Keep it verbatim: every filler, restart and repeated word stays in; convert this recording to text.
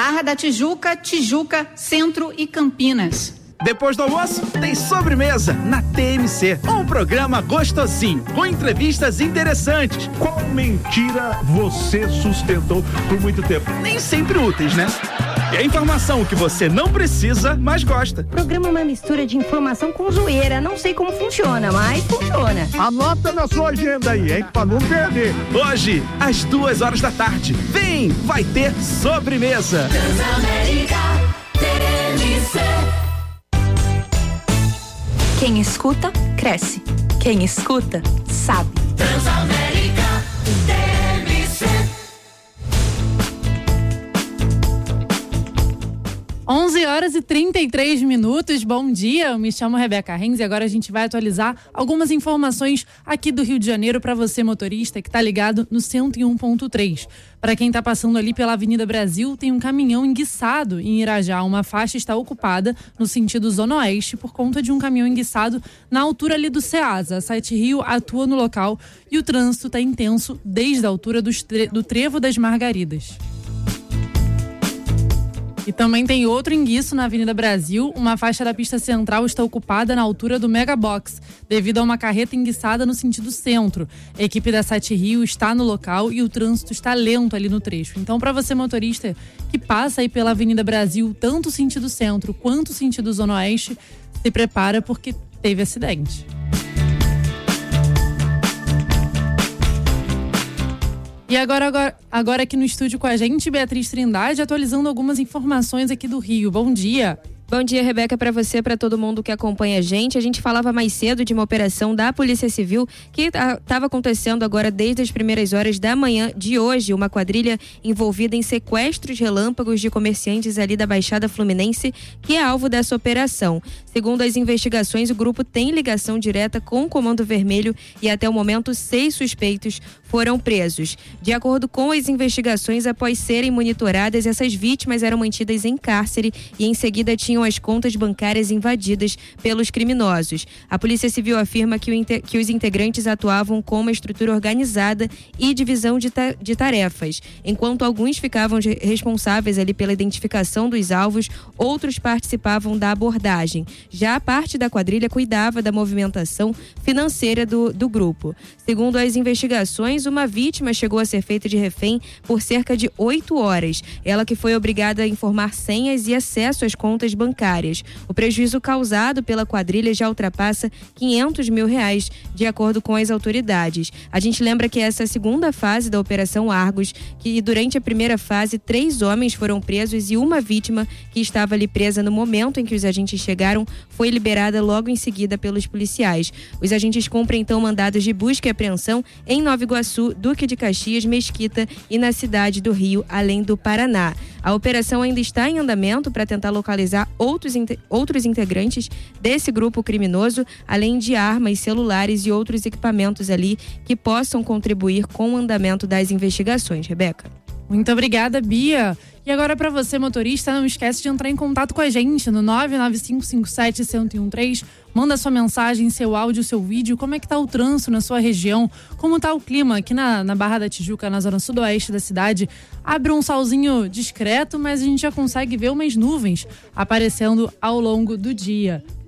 Barra da Tijuca, Tijuca, Centro e Campinas. Depois do almoço, tem sobremesa na T M C. Um programa gostosinho, com entrevistas interessantes. Qual mentira você sustentou por muito tempo? Nem sempre úteis, né? E a informação que você não precisa, mas gosta. O programa é uma mistura de informação com zoeira. Não sei como funciona, mas funciona. Anota na sua agenda aí, hein? Pra não perder. Hoje, às duas horas da tarde. Vem, vai ter sobremesa. Transamérica T M C. Quem escuta, cresce. Quem escuta, sabe. Transamérica T M C. onze horas e trinta e três minutos, bom dia, eu me chamo Rebeca Renz e agora a gente vai atualizar algumas informações aqui do Rio de Janeiro para você motorista que está ligado no cento e um ponto três. Para quem está passando ali pela Avenida Brasil, tem um caminhão enguiçado em Irajá, uma faixa está ocupada no sentido Zona Oeste por conta de um caminhão enguiçado na altura ali do Ceasa. A Sete Rio atua no local e o trânsito está intenso desde a altura do, tre- do Trevo das Margaridas. E também tem outro enguiço na Avenida Brasil. Uma faixa da pista central está ocupada na altura do Megabox, devido a uma carreta enguiçada no sentido centro. A equipe da Sete Rio está no local e o trânsito está lento ali no trecho. Então, para você motorista que passa aí pela Avenida Brasil, tanto sentido centro quanto sentido Zona Oeste, se prepara porque teve acidente. E agora, agora, agora aqui no estúdio com a gente, Beatriz Trindade, atualizando algumas informações aqui do Rio. Bom dia! Bom dia, Rebeca, para você, para todo mundo que acompanha a gente. A gente falava mais cedo de uma operação da Polícia Civil que estava acontecendo agora desde as primeiras horas da manhã de hoje. Uma quadrilha envolvida em sequestros relâmpagos de comerciantes ali da Baixada Fluminense, que é alvo dessa operação. Segundo as investigações, o grupo tem ligação direta com o Comando Vermelho e até o momento seis suspeitos foram presos. De acordo com as investigações, após serem monitoradas, essas vítimas eram mantidas em cárcere e em seguida tinham as contas bancárias invadidas pelos criminosos. A Polícia Civil afirma que, o inter... que os integrantes atuavam com uma estrutura organizada e divisão de, ta... de tarefas. Enquanto alguns ficavam responsáveis ali pela identificação dos alvos, outros participavam da abordagem. Já a parte da quadrilha cuidava da movimentação financeira do, do grupo. Segundo as investigações, uma vítima chegou a ser feita de refém por cerca de oito horas. Ela que foi obrigada a informar senhas e acesso às contas bancárias. O prejuízo causado pela quadrilha já ultrapassa quinhentos mil reais, de acordo com as autoridades. A gente lembra que essa é a segunda fase da Operação Argos, que durante a primeira fase, três homens foram presos e uma vítima que estava ali presa no momento em que os agentes chegaram foi liberada logo em seguida pelos policiais. Os agentes cumprem então mandados de busca e apreensão em Nova Iguaçu, Duque de Caxias, Mesquita e na cidade do Rio, além do Paraná. A operação ainda está em andamento para tentar localizar outros, outros integrantes desse grupo criminoso, além de armas, celulares e outros equipamentos ali que possam contribuir com o andamento das investigações. Rebeca. Muito obrigada, Bia. E agora, para você, motorista, não esquece de entrar em contato com a gente no nove nove cinco cinco sete, um zero um três. Manda sua mensagem, seu áudio, seu vídeo. Como é que tá o trânsito na sua região? Como tá o clima aqui na, na Barra da Tijuca, na zona sudoeste da cidade? Abre um solzinho discreto, mas a gente já consegue ver umas nuvens aparecendo ao longo do dia.